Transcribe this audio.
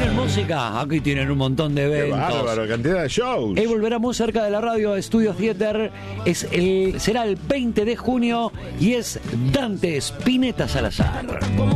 ¿Quieren música? Aquí tienen un montón de Qué eventos. bárbaro, cantidad de shows. Él volverá muy cerca de la radio, Estudio Theater. Será el 20 de junio y es Dante Spinetta Salazar.